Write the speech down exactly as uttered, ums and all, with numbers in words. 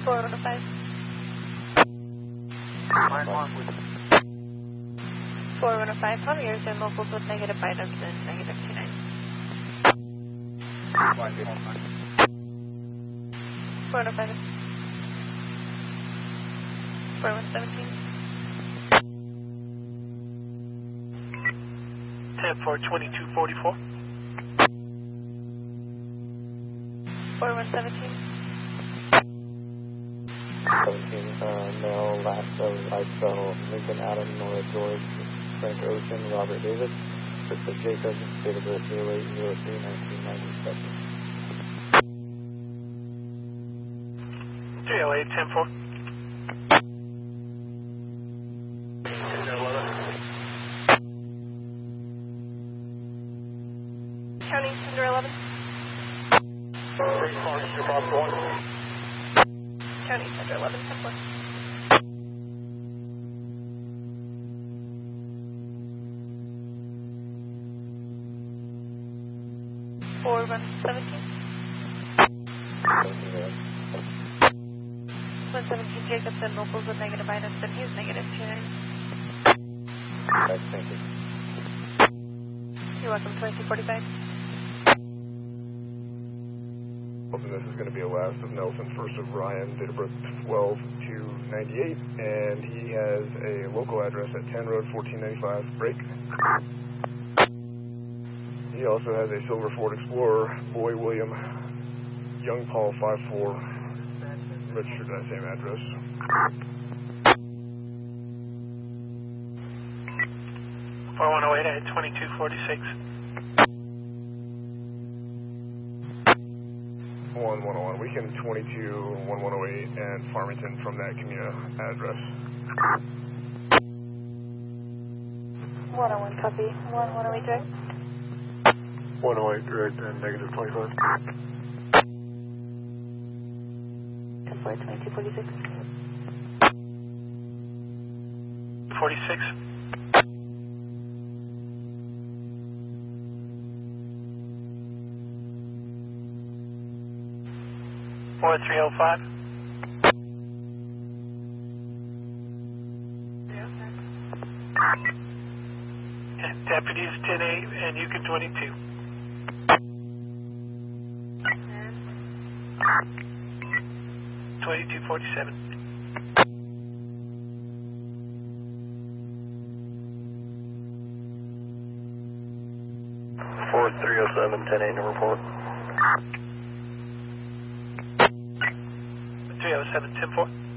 four one five. four one five, how many years and locals with negative items and negative two nine? four one five. four one seventeen. ten four twenty-two forty-four. four one seventeen. seventeen, uh, male, last of I spell Lincoln Adam, Nora George, Frank Ocean, Robert Davis, Christopher Jacob, date of birth zero eight zero three nineteen ninety-seven. three oh eight, ten four. County Center eleven. Three cars, two box one. County Center eleven, ten four. four one seventeen. one seventeen Jacobson, locals with negative items, and he's negative two nine. Right, thank you. You're welcome, twenty-two forty-five. This is going to be a last of Nelson, first of Ryan, date of birth twelve two ninety-eight, and he has a local address at ten Road, fourteen ninety-five, break. He also has a silver Ford Explorer, Boy William, Young Paul five four, registered to that same address. four one oh eight, I had twenty-two forty-six. one one oh one, weekend twenty-two one one oh eight, and Farmington from that community address. one oh one, copy. one one oh eight, direct. one oh eight, direct, and negative twenty-five. ten four, twenty-two forty-six. forty-six. four three oh five. Deputies ten eight and Yukon twenty-two. twenty-two forty-seven. four three oh seven, ten eight, number four. three oh seven, ten four.